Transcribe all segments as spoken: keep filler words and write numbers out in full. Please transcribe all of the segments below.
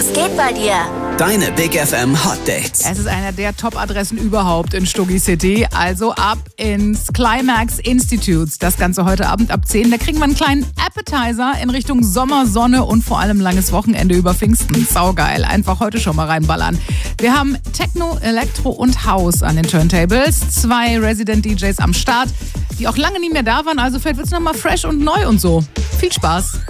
geht bei dir? Deine Big F M Hot Dates. Es ist einer der Top-Adressen überhaupt in Stuggi City. Also ab ins Climax Institutes. Das Ganze heute Abend ab zehn. Da kriegen wir einen kleinen Appetizer in Richtung Sommer, Sonne und vor allem langes Wochenende über Pfingsten. Saugeil. Einfach heute schon mal reinballern. Wir haben Techno, Elektro und House an den Turntables. Zwei Resident-D Js am Start, die auch lange nie mehr da waren. Also vielleicht wird es nochmal fresh und neu und so. Viel Spaß.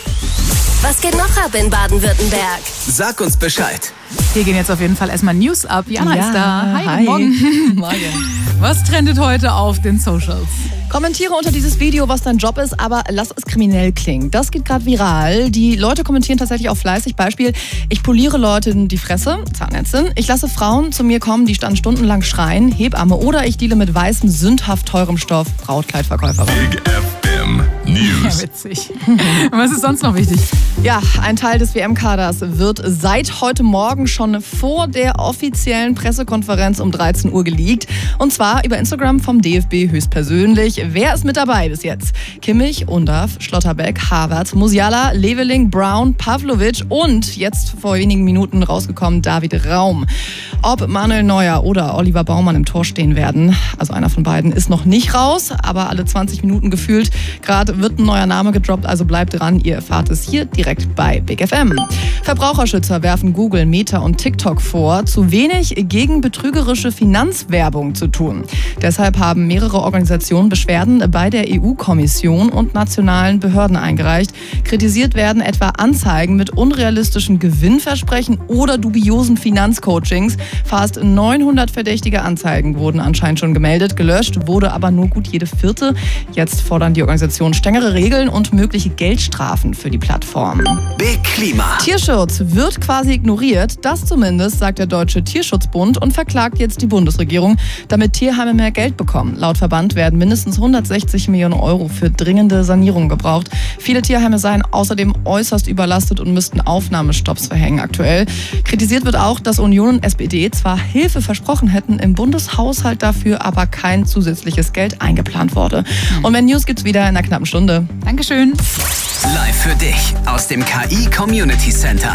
Was geht noch ab in Baden-Württemberg? Sag uns Bescheid. Hier gehen jetzt auf jeden Fall erstmal News ab. Jana Ja, ist da. Hi, hi. guten Morgen. Morgen. Was trendet heute auf den Socials? Kommentiere unter dieses Video, was dein Job ist, aber lass es kriminell klingen. Das geht gerade viral. Die Leute kommentieren tatsächlich auch fleißig. Beispiel, ich poliere Leuten die Fresse, Zahnärztin. Ich lasse Frauen zu mir kommen, die dann stundenlang schreien, Hebamme. Oder ich deale mit weißem, sündhaft teurem Stoff, Brautkleidverkäuferin. Big F M News. Ja, witzig. Was ist sonst noch wichtig? Ja, ein Teil des W M-Kaders wird seit heute Morgen schon vor der offiziellen Pressekonferenz um dreizehn Uhr geleakt. Und zwar über Instagram vom D F B höchstpersönlich. Wer ist mit dabei bis jetzt? Kimmich, Undav, Schlotterbeck, Havertz, Musiala, Leveling, Brown, Pavlovic und jetzt vor wenigen Minuten rausgekommen David Raum. Ob Manuel Neuer oder Oliver Baumann im Tor stehen werden, also einer von beiden, ist noch nicht raus, aber alle zwanzig Minuten gefühlt. Gerade wird ein neuer Name gedroppt, also bleibt dran, ihr erfahrt es hier direkt bei Big F M. Verbraucherschützer werfen Google, Meta und TikTok vor, zu wenig gegen betrügerische Finanzwerbung zu tun. Deshalb haben mehrere Organisationen Beschwerden bei der E U-Kommission und nationalen Behörden eingereicht. Kritisiert werden etwa Anzeigen mit unrealistischen Gewinnversprechen oder dubiosen Finanzcoachings. Fast neunhundert verdächtige Anzeigen wurden anscheinend schon gemeldet. Gelöscht wurde aber nur gut jede vierte. Jetzt fordern die Organisationen strengere Regeln und mögliche Geldstrafen für die Plattform. Big Klima. Tierschutz wird quasi ignoriert. Das zumindest sagt der Deutsche Tierschutzbund und verklagt jetzt die Bundesregierung, damit Tierheime mehr Geld bekommen. Laut Verband werden mindestens hundertsechzig Millionen Euro für dringende Sanierung gebraucht. Viele Tierheime seien außerdem äußerst überlastet und müssten Aufnahmestopps verhängen aktuell. Kritisiert wird auch, dass Union und S P D zwar Hilfe versprochen hätten, im Bundeshaushalt dafür aber kein zusätzliches Geld eingeplant wurde. Und mehr News gibt's wieder in einer knappen Stunde. Dankeschön. Live für dich aus dem K I Community Center.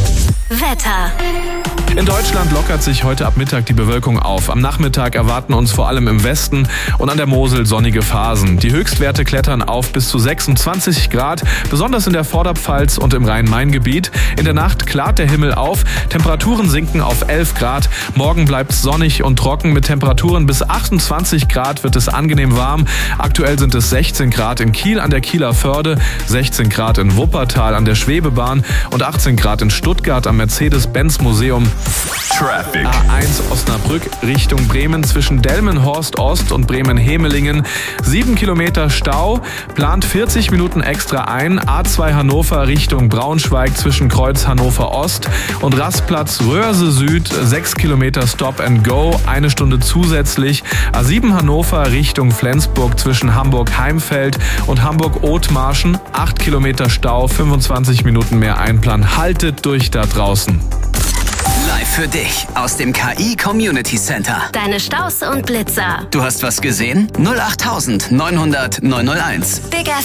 Wetter. In Deutschland lockert sich heute ab Mittag die Bewölkung auf. Am Nachmittag erwarten uns vor allem im Westen und an der Mosel sonnige Phasen. Die Höchstwerte klettern auf bis zu sechsundzwanzig Grad, besonders in der Vorderpfalz und im Rhein-Main-Gebiet. In der Nacht klart der Himmel auf, Temperaturen sinken auf elf Grad. Morgen bleibt es sonnig und trocken. Mit Temperaturen bis achtundzwanzig Grad wird es angenehm warm. Aktuell sind es sechzehn Grad in Kiel an der Kieler Förde, sechzehn Grad in Wuppertal an der Schwebebahn und achtzehn Grad in Stuttgart am Mercedes-Benz-Museum. Traffic. Ah. A eins Osnabrück Richtung Bremen zwischen Delmenhorst Ost und Bremen-Hemelingen. Sieben Kilometer Stau, plant vierzig Minuten extra ein. A zwei Hannover Richtung Braunschweig zwischen Kreuz Hannover Ost und Rastplatz Röhrse Süd. Sechs Kilometer Stop and Go, eine Stunde zusätzlich. A sieben Hannover Richtung Flensburg zwischen Hamburg-Heimfeld und Hamburg-Othmarschen. Acht Kilometer Stau, fünfundzwanzig Minuten mehr Einplan. Haltet durch da draußen. Live für dich aus dem K I Community Center. Deine Staus und Blitzer. Du hast was gesehen? null acht neunhundert neunhunderteins. Big F